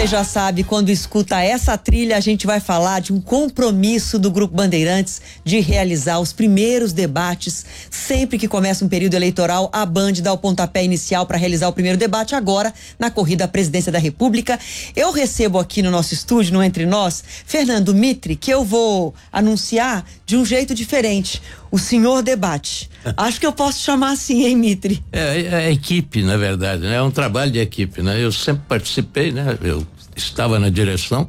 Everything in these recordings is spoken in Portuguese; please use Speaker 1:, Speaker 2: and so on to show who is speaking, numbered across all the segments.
Speaker 1: Você já sabe, quando escuta essa trilha, a gente vai falar de um compromisso do Grupo Bandeirantes de realizar os primeiros debates. Sempre que começa um período eleitoral, a Band dá o pontapé inicial para realizar o primeiro debate agora na corrida à presidência da República. Eu recebo aqui no nosso estúdio, no Entre Nós, Fernando Mitre, que eu vou anunciar de um jeito diferente. O senhor debate. Acho que eu posso chamar assim, hein, Mitre?
Speaker 2: É a equipe, na verdade, né? É um trabalho de equipe, né? Eu sempre participei, né? Eu estava na direção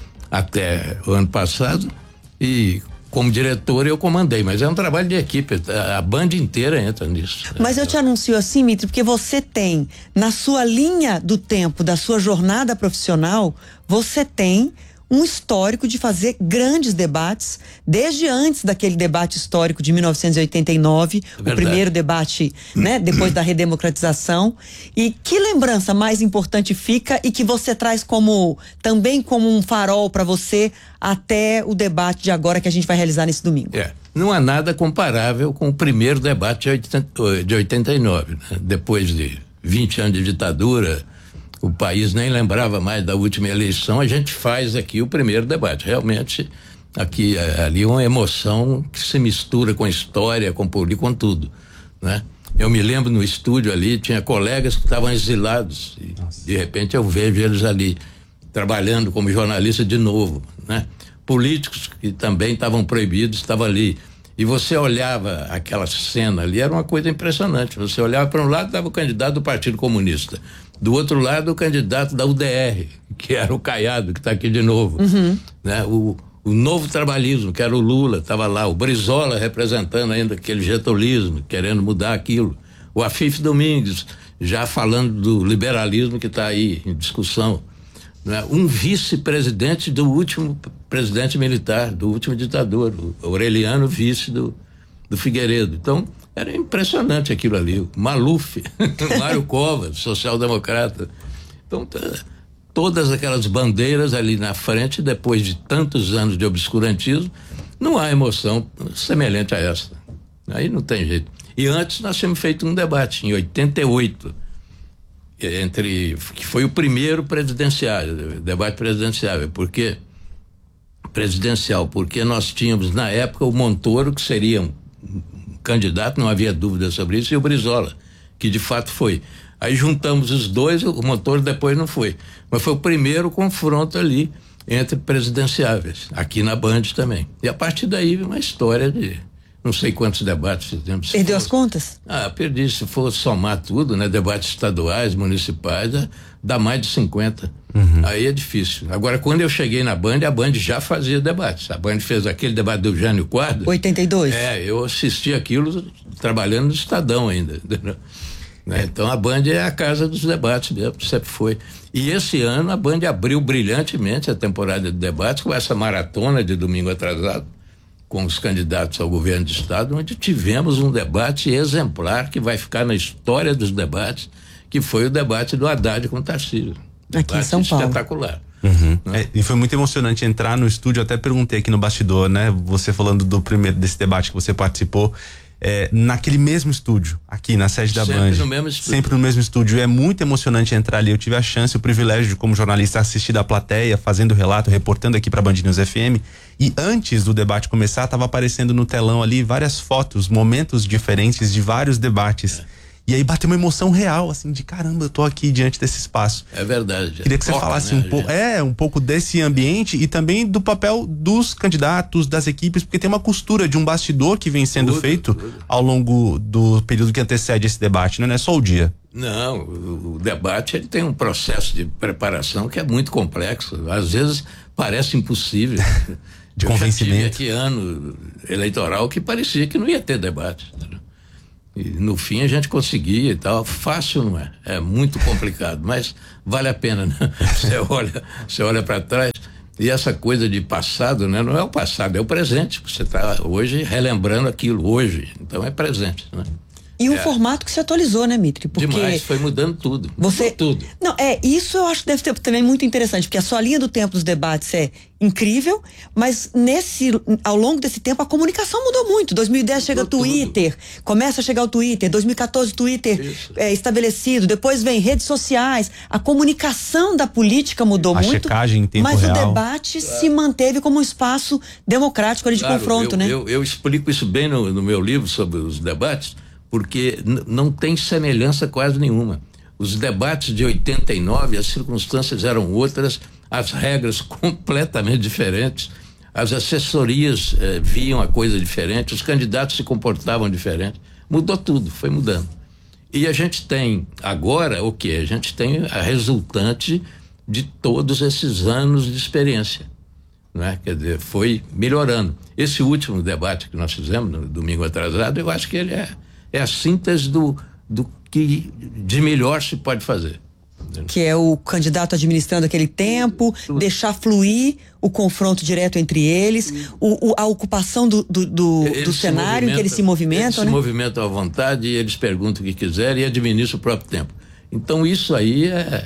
Speaker 2: até o ano passado e como diretor eu comandei, mas é um trabalho de equipe, a Band inteira entra nisso.
Speaker 1: Mas eu te anuncio assim, Mitre, porque você tem, na sua linha do tempo, da sua jornada profissional, você tem um histórico de fazer grandes debates, desde antes daquele debate histórico de 1989, o primeiro debate, né, depois da redemocratização. E que lembrança mais importante fica e que você traz também como um farol para você até o debate de agora que a gente vai realizar nesse domingo?
Speaker 2: Não há nada comparável com o primeiro debate de 89, né? Depois de 20 anos de ditadura, o país nem lembrava mais da última eleição, a gente faz aqui o primeiro debate. Realmente, aqui, ali uma emoção que se mistura com história, com política, com tudo, né? Eu me lembro no estúdio ali, tinha colegas que estavam exilados e de repente eu vejo eles ali trabalhando como jornalista de novo, né? Políticos que também estavam proibidos, estavam ali. E você olhava aquela cena ali, era uma coisa impressionante. Você olhava para um lado, estava o candidato do Partido Comunista. Do outro lado, o candidato da UDR, que era o Caiado, que está aqui de novo. Né? O novo trabalhismo, que era o Lula, estava lá. O Brizola representando ainda aquele getulismo, querendo mudar aquilo. O Afif Domingues, já falando do liberalismo que está aí em discussão. Né? Um vice-presidente do último presidente militar, do último ditador, o Aureliano, vice do Figueiredo. Então, era impressionante aquilo ali. O Maluf, Mário Covas, social-democrata. Então, todas aquelas bandeiras ali na frente, depois de tantos anos de obscurantismo, não há emoção semelhante a essa. Aí não tem jeito. E antes nós tínhamos feito um debate, em 88, que foi o primeiro debate presidenciável, porque nós tínhamos na época o Montoro, que seria um candidato, não havia dúvida sobre isso, e o Brizola, que de fato foi. Aí juntamos os dois, o Montoro depois não foi. Mas foi o primeiro confronto ali entre presidenciáveis, aqui na Band também. E a partir daí uma história de não sei quantos debates fizemos.
Speaker 1: Perdeu as contas?
Speaker 2: Perdi. Se for somar tudo, né? Debates estaduais, municipais, dá mais de 50. Aí é difícil. Agora, quando eu cheguei na Band, a Band já fazia debates. A Band fez aquele debate do Jânio Quadros.
Speaker 1: 82?
Speaker 2: Eu assisti aquilo trabalhando no Estadão ainda. Né? Então a Band é a casa dos debates mesmo, sempre foi. E esse ano a Band abriu brilhantemente a temporada de debates com essa maratona de domingo atrasado, com os candidatos ao governo do estado, onde tivemos um debate exemplar que vai ficar na história dos debates, que foi o debate do Haddad com o Tarcísio.
Speaker 1: Aqui em São Paulo.
Speaker 2: Espetacular.
Speaker 3: E foi muito emocionante entrar no estúdio, até perguntei aqui no bastidor, né? Você falando desse debate que você participou, naquele mesmo estúdio, aqui na sede da Band. Sempre no mesmo estúdio. É muito emocionante entrar ali. Eu tive a chance, o privilégio de, como jornalista, assistir da plateia, fazendo relato, reportando aqui pra Band News FM. E antes do debate começar, tava aparecendo no telão ali várias fotos, momentos diferentes de vários debates. E aí bateu uma emoção real, assim, de caramba, eu tô aqui diante desse espaço.
Speaker 2: É verdade.
Speaker 3: Queria que você falasse um pouco desse ambiente e também do papel dos candidatos, das equipes, porque tem uma costura de um bastidor que vem sendo feito ao longo do período que antecede esse debate, não é só o dia.
Speaker 2: Não, o debate ele tem um processo de preparação que é muito complexo, às vezes parece impossível.
Speaker 3: De convencimento.
Speaker 2: Já tive aqui ano eleitoral que parecia que não ia ter debate, entendeu? E no fim a gente conseguia e tal. Fácil não é, é muito complicado, mas vale a pena, né? Você olha para trás e essa coisa de passado, né? Não é o passado, é o presente. Você está hoje relembrando aquilo hoje, então é presente, né?
Speaker 1: E um formato que se atualizou, né, Mitri? Porque
Speaker 2: demais, foi mudando tudo.
Speaker 1: Mudou
Speaker 2: tudo.
Speaker 1: Não, isso eu acho que deve ser também muito interessante, porque a sua linha do tempo dos debates é incrível, mas ao longo desse tempo a comunicação mudou muito. 2010 chega o Twitter, começa a chegar o Twitter, 2014 Twitter estabelecido, depois vem redes sociais, a comunicação da política mudou muito,
Speaker 3: checagem em tempo
Speaker 1: mas
Speaker 3: real.
Speaker 1: O debate se manteve como um espaço democrático ali de confronto, né?
Speaker 2: Eu explico isso bem no meu livro sobre os debates, porque não tem semelhança quase nenhuma. Os debates de 89, as circunstâncias eram outras, as regras completamente diferentes, as assessorias viam a coisa diferente, os candidatos se comportavam diferente, mudou tudo, foi mudando. E a gente tem agora o quê? A gente tem a resultante de todos esses anos de experiência, não é? Quer dizer, foi melhorando. Esse último debate que nós fizemos no domingo atrasado, eu acho que ele é a síntese do que de melhor se pode fazer.
Speaker 1: Que é o candidato administrando aquele tempo, deixar fluir o confronto direto entre eles, a ocupação do cenário em que eles se movimentam. Eles
Speaker 2: se movimentam à vontade e eles perguntam o que quiserem e administram o próprio tempo. Então isso aí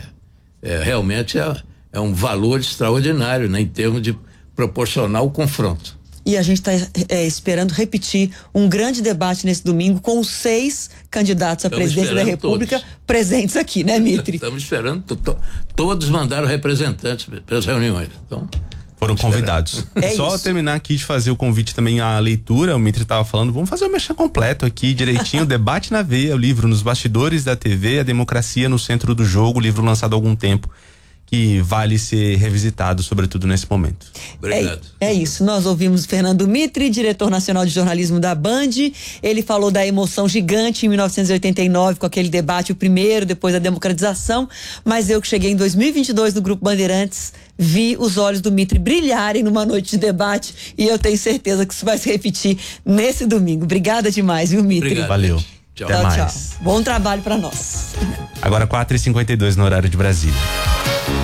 Speaker 2: realmente é um valor extraordinário, né, em termos de proporcionar o confronto.
Speaker 1: E a gente está esperando repetir um grande debate nesse domingo com os 6 candidatos à presidência da República presentes aqui, né, Mitri?
Speaker 2: Estamos esperando, todos mandaram representantes para as reuniões. Então,
Speaker 3: foram convidados. Só terminar aqui de fazer o convite também à leitura, o Mitri estava falando, vamos fazer o merchan completo aqui, direitinho, Debate na Veia, o livro Nos Bastidores da TV, a Democracia no Centro do Jogo, livro lançado há algum tempo, que vale ser revisitado, sobretudo nesse momento.
Speaker 2: Obrigado.
Speaker 1: É isso, nós ouvimos Fernando Mitri, diretor nacional de jornalismo da Band. Ele falou da emoção gigante em 1989 com aquele debate, o primeiro, depois da democratização, mas eu que cheguei em 2022 no Grupo Bandeirantes, vi os olhos do Mitri brilharem numa noite de debate e eu tenho certeza que isso vai se repetir nesse domingo. Obrigada demais, viu, Mitri?
Speaker 2: Obrigado.
Speaker 3: Valeu.
Speaker 2: Tchau.
Speaker 3: Até mais.
Speaker 1: Tchau. Bom trabalho para nós.
Speaker 3: Agora 4h52 no horário de Brasília.